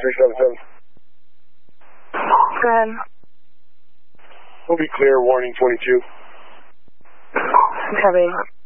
377. Go ahead. We'll be clear, warning 22. Copy.